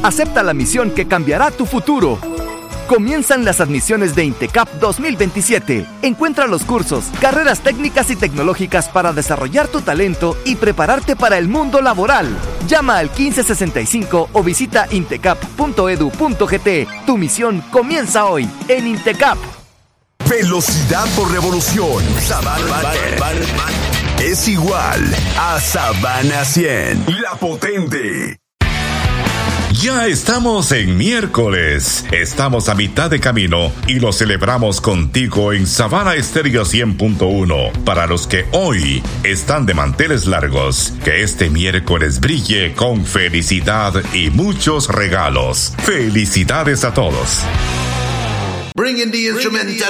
Acepta la misión que cambiará tu futuro. Comienzan las admisiones de INTECAP 2027. Encuentra los cursos, carreras técnicas y tecnológicas para desarrollar tu talento y prepararte para el mundo laboral. Llama al 1565 o visita intecap.edu.gt. Tu misión comienza hoy en INTECAP. Velocidad por revolución. Sabana es igual a Sabana 100. La potente. Ya estamos en miércoles. Estamos a mitad de camino y lo celebramos contigo en Sabana Estéreo 100.1. Para los que hoy están de manteles largos, que este miércoles brille con felicidad y muchos regalos. Felicidades a todos. Bring in the instrumental.